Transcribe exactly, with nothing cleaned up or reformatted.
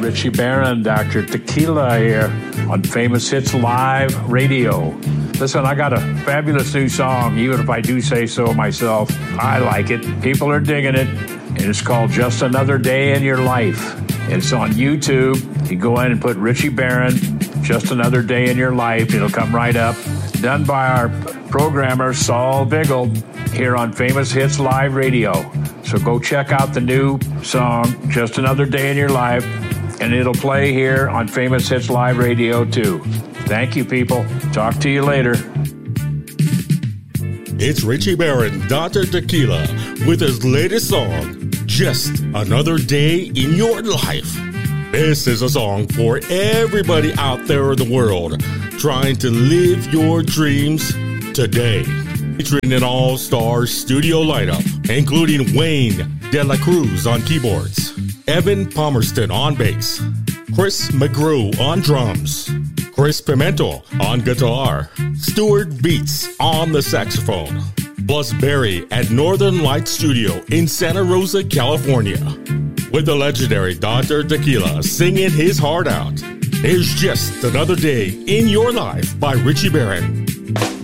Richie Barron, Doctor Tequila here on Famous Hits Live Radio. Listen, I got a fabulous new song, even if I do say so myself. I like it. People are digging it. And it's called Just Another Day in Your Life. It's on YouTube. You go in and put Richie Barron, Just Another Day in Your Life. It'll come right up. Done by our programmer, Saul Biggle, here on Famous Hits Live Radio. So go check out the new song, Just Another Day in Your Life, and it'll play here on Famous Hits Live Radio too. Thank you, people. Talk to you later. It's Richie Barron, Doctor Tequila, with his latest song, Just Another Day in Your Life. This is a song for everybody out there in the world trying to live your dreams today. Featuring an all-star studio lineup, including Wayne De La Cruz on keyboards, Evan Palmerston on bass, Chris McGrew on drums, Chris Pimento on guitar, Stuart Beats on the saxophone, plus Barry at Northern Light Studio in Santa Rosa, California. With the legendary Doctor Tequila singing his heart out. Here's Just Another Day in Your Life by Richie Barron.